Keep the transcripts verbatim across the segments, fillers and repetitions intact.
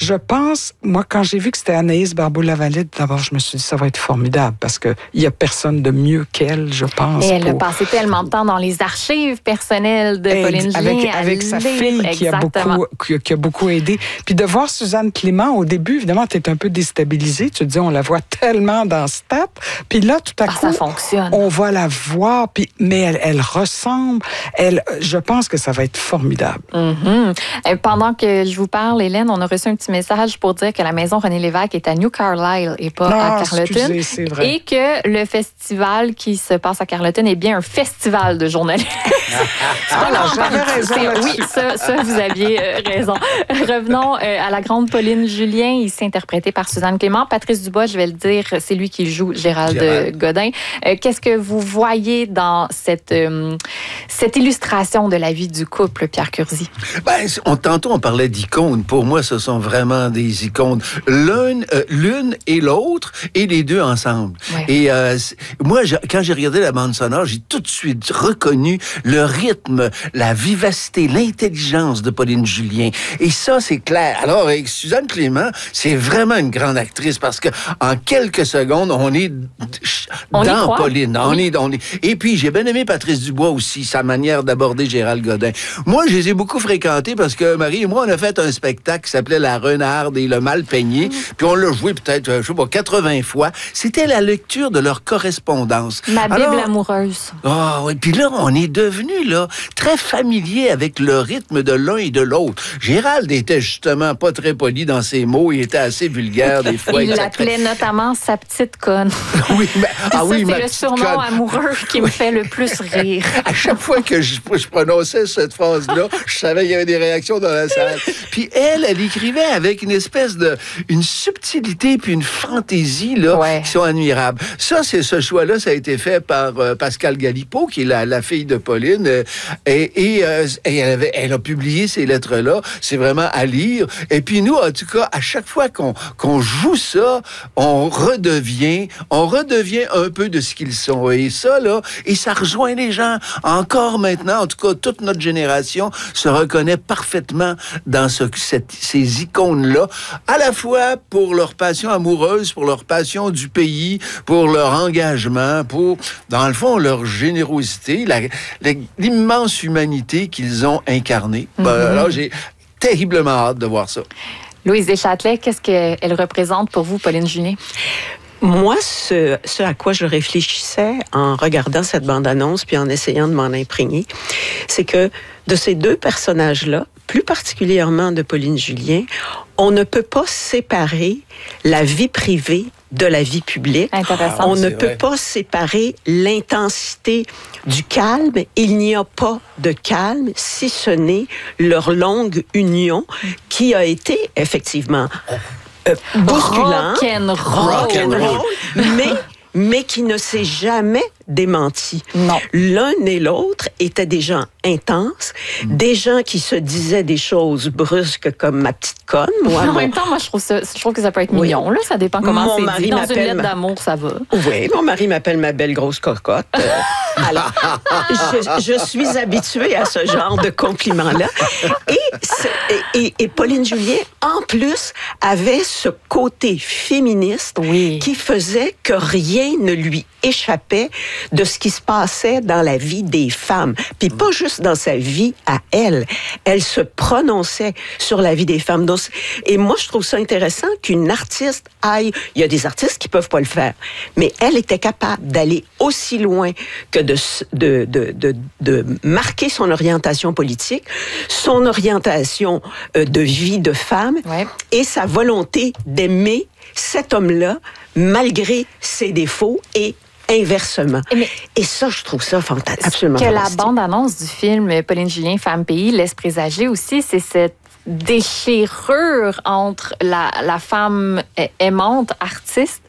je pense, moi, quand j'ai vu que c'était Anaïs Barbeau-Lavalette, d'abord, je me suis dit, ça va être formidable, parce qu'il n'y a personne de mieux qu'elle, je pense. Et elle pour... a passé tellement de temps dans les archives personnelles de Pauline Julien. Avec, avec sa fille qui a, beaucoup, qui, qui a beaucoup aidé. Puis de voir Suzanne Clément, au début, évidemment, tu es un peu déstabilisée. Tu te dis, on la voit tellement dans Stat. Puis là, tout à ah, coup, ça fonctionne. On va la voir, puis, mais elle, elle ressemble. Elle, je pense que ça va être formidable. Mm-hmm. Pendant que je vous parle, Hélène, on a reçu un petit message pour dire que la maison René Lévesque est à New Carlisle et pas ah, à Carleton. Excusez, c'est vrai. Et que le festival qui se passe à Carleton est bien un festival de journalistes. ah, non, j'avais raison. Oui, ça, ça, vous aviez euh, raison. Revenons euh, à la grande Pauline Julien, ici interprétée par Suzanne Clément. Patrice Dubois, je vais le dire, c'est lui qui joue Gérald, Gérald. Godin. Euh, qu'est-ce que vous voyez dans cette, euh, cette illustration de la vie du couple, Pierre Curzi? Ben, on, tantôt, on parlait d'icônes. Pour moi, ce sont vraiment des icônes. L'une, euh, l'une et l'autre, et les deux ensemble. Ouais. Et euh, moi, je, quand j'ai regardé la bande sonore, j'ai tout de suite reconnu le rythme, la vivacité, l'intelligence de Pauline Julien. Et ça, c'est clair. Alors, avec Suzanne Clément, c'est vraiment une grande actrice parce que en quelques secondes, on est on dans Pauline. On oui. est, on est. Et puis, j'ai bien aimé Patrice Dubois aussi, sa manière d'aborder Gérald Godin. Moi, je les ai beaucoup fréquentés parce que Marie et moi, on a fait un spectacle qui s'appelait La Renarde et le Mal peigné. Mmh. Puis on l'a joué peut-être, je sais pas, quatre-vingts fois. C'était la lecture de leur correspondance. Ma Bible Alors, amoureuse. Ah oh, oui, puis là, on est devenus là très familiers avec le rythme de l'un et de l'autre. Gérald était justement pas très poli dans ses mots, il était assez vulgaire des fois. Il l'appelait notamment sa petite conne. Oui, mais, ah ça, oui, c'est le surnom conne. Amoureux qui me fait le plus rire. À chaque fois que je, je prononçais cette phrase-là, je savais qu'il y avait des réactions dans la salle. Puis elle, elle écrivait avec une espèce de, une subtilité puis une fantaisie là ouais. qui sont admirables. Ça, c'est ce choix-là, ça a été fait par euh, Pascal Galipeau, qui est la, la fille de Pauline, euh, et, et, euh, et elle, avait, elle a publié ces lettres-là. C'est vraiment à lire. Et puis nous, en tout cas, à chaque fois qu'on qu'on joue ça, on redevient, on redevient un peu de ce qu'ils sont. Et ça, là, et ça rejoint les gens. Encore maintenant, en tout cas, toute notre génération se reconnaît parfaitement dans ce, cette, ces icônes-là, à la fois pour leur passion amoureuse, pour leur passion du pays, pour leur engagement, pour, dans le fond, leur générosité, la, la, l'immense humanité qu'ils ont incarnée. Mm-hmm. Ben, alors, j'ai terriblement hâte de voir ça. Louise Deschâtelet, qu'est-ce qu'elle représente pour vous, Pauline Julien? Moi, ce, ce à quoi je réfléchissais en regardant cette bande-annonce puis en essayant de m'en imprégner, c'est que de ces deux personnages-là, plus particulièrement de Pauline Julien, on ne peut pas séparer la vie privée de la vie publique. Intéressant. On ne c'est peut vrai. pas séparer l'intensité du calme. Il n'y a pas de calme si ce n'est leur longue union qui a été effectivement euh, bousculant, rock'n'roll, mais mais qui ne s'est jamais démenti. Non. L'un et l'autre étaient des gens intenses, mm. des gens qui se disaient des choses brusques comme ma petite conne. Moi, en mon... même temps, moi, je trouve, ça, je trouve que ça peut être oui. mignon. Là. Ça dépend comment mon c'est mari dit. Dans une lettre ma... d'amour, ça va. Oui, mon mari m'appelle ma belle grosse cocotte. Euh, alors, je, je suis habituée à ce genre de compliments-là. Et, et, et Pauline Julien, en plus, avait ce côté féministe oui. qui faisait que rien ne lui échappait de ce qui se passait dans la vie des femmes. Puis pas juste dans sa vie à elle. Elle se prononçait sur la vie des femmes. Donc, et moi, je trouve ça intéressant qu'une artiste aille... Il y a des artistes qui peuvent pas le faire. Mais elle était capable d'aller aussi loin que de, de, de, de, de marquer son orientation politique, son orientation de vie de femme ouais. et sa volonté d'aimer cet homme-là malgré ses défauts et inversement. Mais, et ça, je trouve ça fantastique, absolument que fantastique. La bande-annonce du film Pauline Julien, Femme Pays, laisse présager aussi, c'est cette déchirure entre la, la femme aimante, artiste,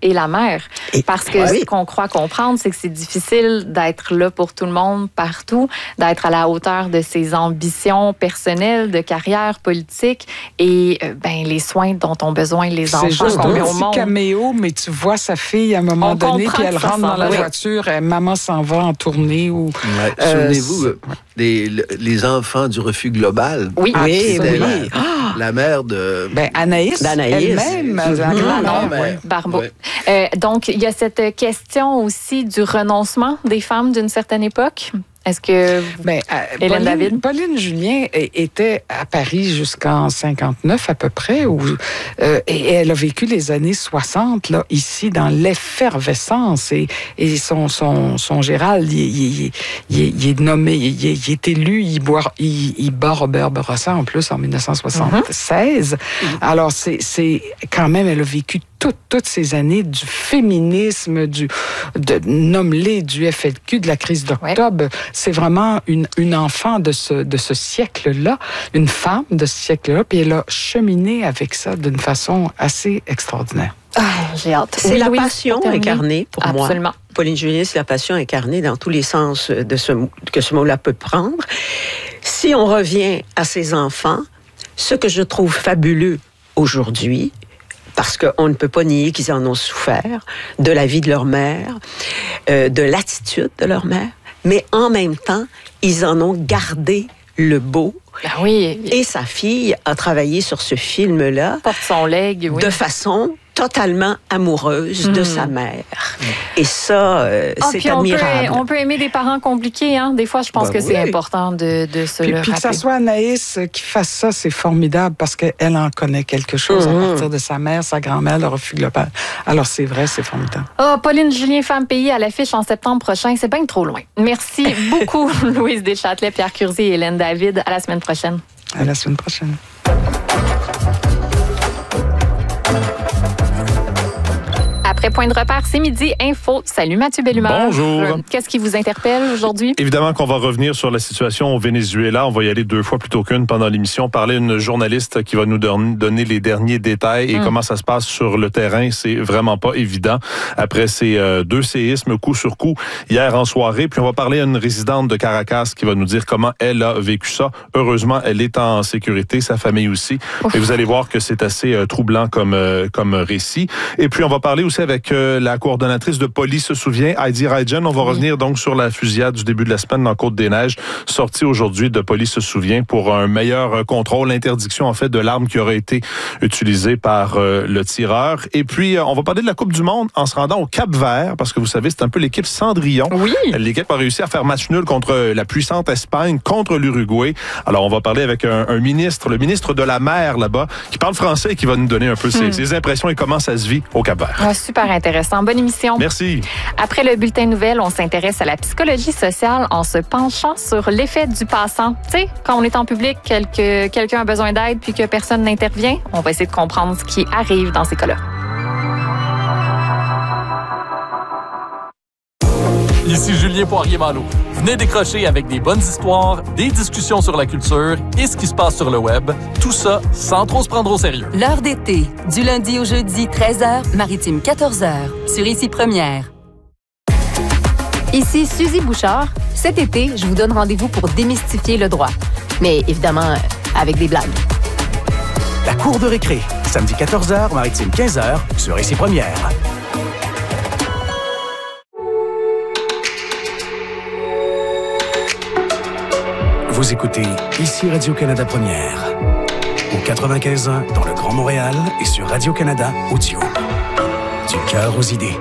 et la mère. Et, Parce que oui. ce qu'on croit comprendre, c'est que c'est difficile d'être là pour tout le monde, partout, d'être à la hauteur de ses ambitions personnelles, de carrière politique et euh, ben, les soins dont ont besoin les enfants. C'est juste qu'on un met au petit monde. caméo, mais tu vois sa fille à un moment On donné, puis elle rentre dans la oui. voiture, et maman s'en va en tournée. Ou, ouais. euh, Souvenez-vous, euh, les, les enfants du refus global. Oui, ah, oui, oui. La, ah. la mère de... Ben, Anaïs, Anaïs. elle-même, mmh. la grand-mère. Ouais. Barbeau. Ouais. Euh, donc, il y a cette question aussi du renoncement des femmes d'une certaine époque. Est-ce que vous... ben, euh, Hélène Pauline, David? Pauline Julien était à Paris jusqu'en cinquante-neuf à peu près, où, euh, et elle a vécu les années soixante là, ici dans l'effervescence. Et, et son, son, son Gérald, il, il, il, il est nommé, il, il est élu, il, boit, il, il bat Robert Bourassa en plus en dix-neuf cent soixante-seize. Mm-hmm. Alors, c'est, c'est quand même, elle a vécu Toutes, toutes ces années du féminisme, du de nomme-les, du F L Q, de la crise d'octobre. Ouais. C'est vraiment une, une enfant de ce, de ce siècle-là, une femme de ce siècle-là, puis elle a cheminé avec ça d'une façon assez extraordinaire. Ah, j'ai hâte. C'est oui, la Louise, passion incarnée pour Absolument. moi. Absolument. Pauline Julien, c'est la passion incarnée dans tous les sens de ce, que ce mot-là peut prendre. Si on revient à ses enfants, ce que je trouve fabuleux aujourd'hui, parce qu'on ne peut pas nier qu'ils en ont souffert, de la vie de leur mère, euh, de l'attitude de leur mère, mais en même temps, ils en ont gardé le beau. Ah oui. Et sa fille a travaillé sur ce film-là. Porte son legs, oui. De façon totalement amoureuse mmh. de sa mère. Mmh. Et ça, euh, ah, c'est on admirable. Peut, on peut aimer des parents compliqués. Hein? Des fois, je pense ben que oui. c'est important de, de se puis, le puis rappeler. que ça soit Anaïs qui fasse ça, c'est formidable parce qu'elle en connaît quelque chose mmh. à partir de sa mère, sa grand-mère, le refus global. Alors, c'est vrai, c'est formidable. Oh, Pauline Julien, Femme Pays à l'affiche en septembre prochain. C'est bien trop loin. Merci beaucoup, Louise Deschâtelet, Pierre Curzi et Hélène David. À la semaine prochaine. À la semaine prochaine. Après Point de repère, c'est midi, info. Salut Mathieu Bellumeur. Bonjour. Qu'est-ce qui vous interpelle aujourd'hui? Évidemment qu'on va revenir sur la situation au Venezuela. On va y aller deux fois plutôt qu'une pendant l'émission. Parler à une journaliste qui va nous donner les derniers détails et mm. comment ça se passe sur le terrain. C'est vraiment pas évident. Après ces euh, deux séismes coup sur coup hier en soirée. Puis on va parler à une résidente de Caracas qui va nous dire comment elle a vécu ça. Heureusement, elle est en sécurité, sa famille aussi. Ouf. Et vous allez voir que c'est assez euh, troublant comme, euh, comme récit. Et puis on va parler aussi avec euh, la coordonnatrice de police se souvient, Heidi Rajan. On va oui. revenir donc sur la fusillade du début de la semaine dans Côte-des-Neiges, sortie aujourd'hui de police se souvient pour un meilleur contrôle, l'interdiction en fait de l'arme qui aurait été utilisée par euh, le tireur. Et puis euh, on va parler de la Coupe du Monde en se rendant au Cap-Vert, parce que vous savez, c'est un peu l'équipe Cendrillon. Oui. L'équipe a réussi à faire match nul contre la puissante Espagne, contre l'Uruguay. Alors on va parler avec un, un ministre, le ministre de la mer là-bas, qui parle français et qui va nous donner un peu ses, hmm. ses impressions et comment ça se vit au Cap-Vert. Ah, super intéressant. Bonne émission. Merci. Après le bulletin nouvelle, on s'intéresse à la psychologie sociale en se penchant sur l'effet du passant. Tu sais, quand on est en public, quelque, quelqu'un a besoin d'aide puis que personne n'intervient, on va essayer de comprendre ce qui arrive dans ces cas-là. Ici Julien Poirier-Malo. Venez décrocher avec des bonnes histoires, des discussions sur la culture et ce qui se passe sur le web. Tout ça sans trop se prendre au sérieux. L'heure d'été, du lundi au jeudi, treize heures, maritime quatorze heures, sur Ici Première. Ici Suzy Bouchard. Cet été, je vous donne rendez-vous pour démystifier le droit. Mais évidemment, avec des blagues. La cour de récré, samedi quatorze heures, maritime quinze heures, sur Ici Première. Vous écoutez Ici Radio-Canada Première. Au quatre-vingt-quinze ans dans le Grand Montréal et sur Radio-Canada Audio. Du cœur aux idées.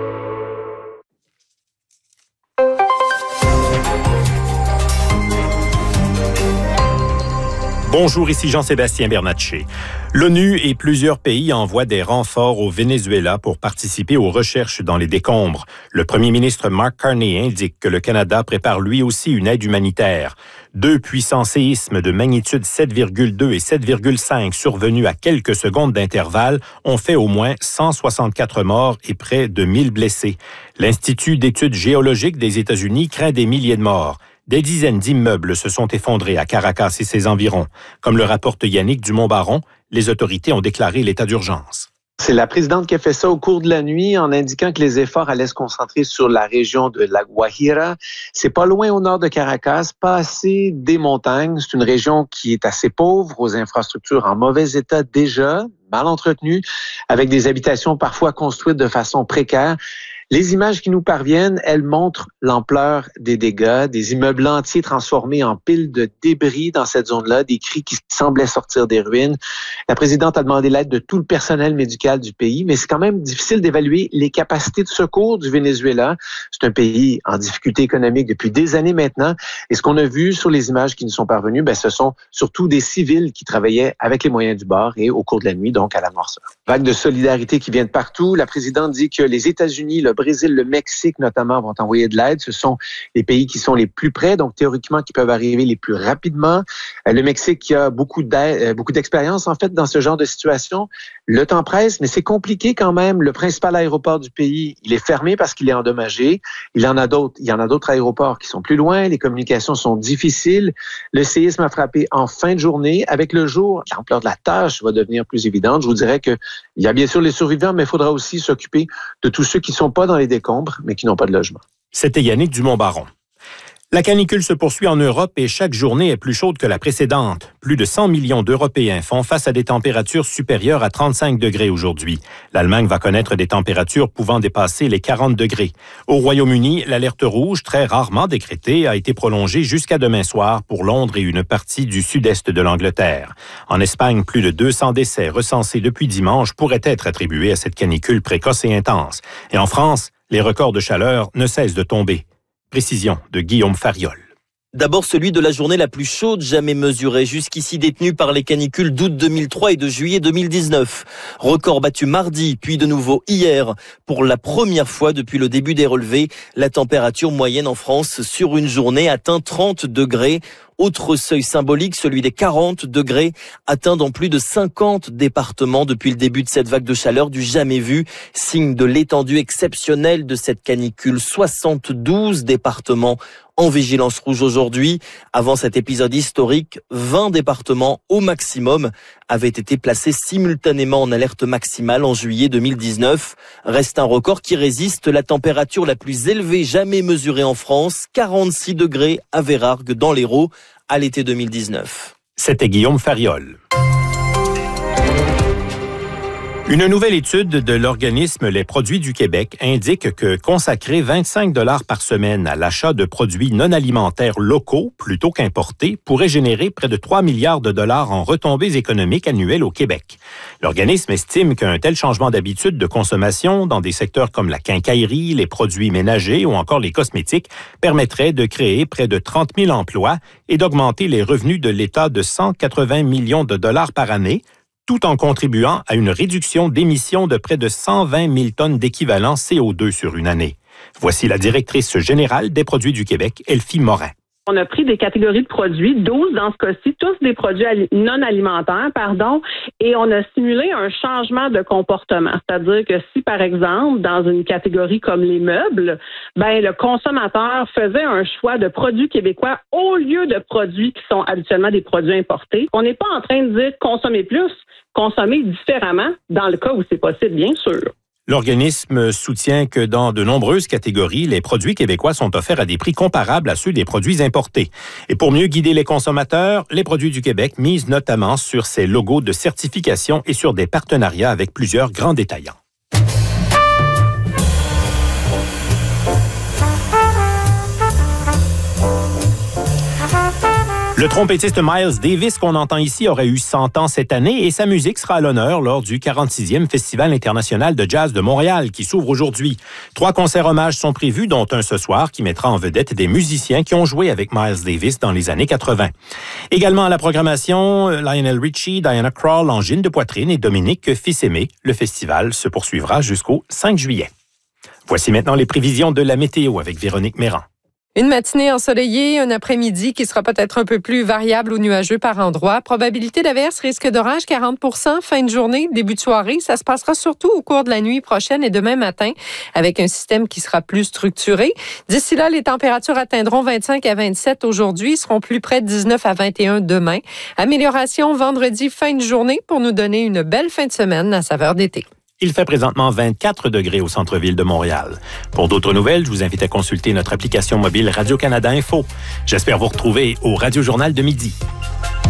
Bonjour, ici Jean-Sébastien Bernatchez. L'ONU et plusieurs pays envoient des renforts au Venezuela pour participer aux recherches dans les décombres. Le premier ministre Mark Carney indique que le Canada prépare lui aussi une aide humanitaire. Deux puissants séismes de magnitude sept virgule deux et sept virgule cinq survenus à quelques secondes d'intervalle ont fait au moins cent soixante-quatre morts et près de mille blessés. L'Institut d'études géologiques des États-Unis craint des milliers de morts. Des dizaines d'immeubles se sont effondrés à Caracas et ses environs. Comme le rapporte Yannick Dumont-Baron, les autorités ont déclaré l'état d'urgence. C'est la présidente qui a fait ça au cours de la nuit en indiquant que les efforts allaient se concentrer sur la région de La Guajira. C'est pas loin au nord de Caracas, pas assez des montagnes. C'est une région qui est assez pauvre, aux infrastructures en mauvais état déjà, mal entretenues, avec des habitations parfois construites de façon précaire. Les images qui nous parviennent, elles montrent l'ampleur des dégâts, des immeubles entiers transformés en piles de débris dans cette zone-là, des cris qui semblaient sortir des ruines. La présidente a demandé l'aide de tout le personnel médical du pays, mais c'est quand même difficile d'évaluer les capacités de secours du Venezuela. C'est un pays en difficulté économique depuis des années maintenant. Et ce qu'on a vu sur les images qui nous sont parvenues, ben, ce sont surtout des civils qui travaillaient avec les moyens du bord et au cours de la nuit, donc à la noirceur. Vague de solidarité qui vient de partout. La présidente dit que les États-Unis, le Brésil, le Mexique notamment vont envoyer de l'aide. Ce sont les pays qui sont les plus près, donc théoriquement qui peuvent arriver les plus rapidement. Le Mexique qui a beaucoup d'aide, beaucoup d'expérience en fait dans ce genre de situation. Le temps presse, mais c'est compliqué quand même. Le principal aéroport du pays, il est fermé parce qu'il est endommagé. Il y en a d'autres, il y en a d'autres aéroports qui sont plus loin. Les communications sont difficiles. Le séisme a frappé en fin de journée. Avec le jour, l'ampleur de la tâche va devenir plus évidente. Je vous dirais que il y a bien sûr les survivants, mais il faudra aussi s'occuper de tous ceux qui ne sont pas dans les décombres, mais qui n'ont pas de logement. C'était Yannick Dumont-Baron. La canicule se poursuit en Europe et chaque journée est plus chaude que la précédente. Plus de cent millions d'Européens font face à des températures supérieures à trente-cinq degrés aujourd'hui. L'Allemagne va connaître des températures pouvant dépasser les quarante degrés. Au Royaume-Uni, l'alerte rouge, très rarement décrétée, a été prolongée jusqu'à demain soir pour Londres et une partie du sud-est de l'Angleterre. En Espagne, plus de deux cents décès recensés depuis dimanche pourraient être attribués à cette canicule précoce et intense. Et en France, les records de chaleur ne cessent de tomber. Précision de Guillaume Fariol. D'abord celui de la journée la plus chaude jamais mesurée, jusqu'ici détenue par les canicules d'août deux mille trois et de juillet deux mille dix-neuf. Record battu mardi, puis de nouveau hier. Pour la première fois depuis le début des relevés, la température moyenne en France sur une journée atteint trente degrés. Autre seuil symbolique, celui des quarante degrés, atteint dans plus de cinquante départements depuis le début de cette vague de chaleur du jamais vu, signe de l'étendue exceptionnelle de cette canicule. soixante-douze départements en vigilance rouge aujourd'hui. Avant cet épisode historique, vingt départements au maximum avaient été placés simultanément en alerte maximale en juillet deux mille dix-neuf. Reste un record qui résiste, la température la plus élevée jamais mesurée en France, quarante-six degrés à Vérargues dans l'Hérault à l'été deux mille dix-neuf. C'était Guillaume Fariol. Une nouvelle étude de l'organisme Les Produits du Québec indique que consacrer vingt-cinq dollars par semaine à l'achat de produits non alimentaires locaux plutôt qu'importés pourrait générer près de trois milliards de dollars en retombées économiques annuelles au Québec. L'organisme estime qu'un tel changement d'habitude de consommation dans des secteurs comme la quincaillerie, les produits ménagers ou encore les cosmétiques permettrait de créer près de trente mille emplois et d'augmenter les revenus de l'État de cent quatre-vingts millions de dollars par année, tout en contribuant à une réduction d'émissions de près de cent vingt mille tonnes d'équivalent C O deux sur une année. Voici la directrice générale des Produits du Québec, Elfie Morin. On a pris des catégories de produits, douze dans ce cas-ci, tous des produits non alimentaires, pardon, et on a simulé un changement de comportement. C'est-à-dire que si, par exemple, dans une catégorie comme les meubles, ben le consommateur faisait un choix de produits québécois au lieu de produits qui sont habituellement des produits importés. On n'est pas en train de dire consommer plus, consommer différemment, dans le cas où c'est possible, bien sûr. L'organisme soutient que dans de nombreuses catégories, les produits québécois sont offerts à des prix comparables à ceux des produits importés. Et pour mieux guider les consommateurs, les Produits du Québec misent notamment sur ses logos de certification et sur des partenariats avec plusieurs grands détaillants. Le trompettiste Miles Davis, qu'on entend ici, aurait eu cent ans cette année et sa musique sera à l'honneur lors du quarante-sixième Festival international de jazz de Montréal qui s'ouvre aujourd'hui. Trois concerts hommages sont prévus, dont un ce soir qui mettra en vedette des musiciens qui ont joué avec Miles Davis dans les années quatre-vingt. Également à la programmation, Lionel Richie, Diana Krall, Angine de Poitrine et Dominique Fils-Aimé. Le festival se poursuivra jusqu'au cinq juillet. Voici maintenant les prévisions de la météo avec Véronique Méran. Une matinée ensoleillée, un après-midi qui sera peut-être un peu plus variable ou nuageux par endroits. Probabilité d'averse, risque d'orage quarante pour cent. Fin de journée, début de soirée. Ça se passera surtout au cours de la nuit prochaine et demain matin avec un système qui sera plus structuré. D'ici là, les températures atteindront vingt-cinq à vingt-sept aujourd'hui, seront plus près de dix-neuf à vingt et un demain. Amélioration vendredi, fin de journée pour nous donner une belle fin de semaine à saveur d'été. Il fait présentement vingt-quatre degrés au centre-ville de Montréal. Pour d'autres nouvelles, je vous invite à consulter notre application mobile Radio-Canada Info. J'espère vous retrouver au Radio Journal de midi.